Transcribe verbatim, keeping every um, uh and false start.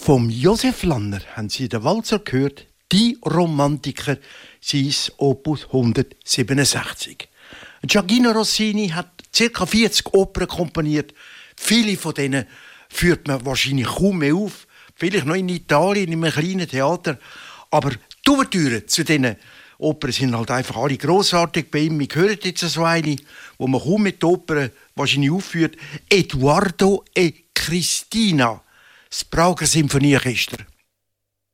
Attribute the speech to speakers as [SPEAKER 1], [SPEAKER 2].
[SPEAKER 1] Vom Josef Lanner haben Sie den Walzer gehört, «Die Romantiker», sein Opus hundertsiebenundsechzig. Gioachino Rossini hat ca. vierzig Opern komponiert. Viele von denen führt man wahrscheinlich kaum mehr auf. Vielleicht noch in Italien, in einem kleinen Theater. Aber die Ouvertüren zu diesen Opern sind halt einfach alle grossartig bei ihm. Wir hören jetzt so eine, wo man kaum mit Opern wahrscheinlich aufführt. «Eduardo e Cristina», das Prager Symphonieorchester.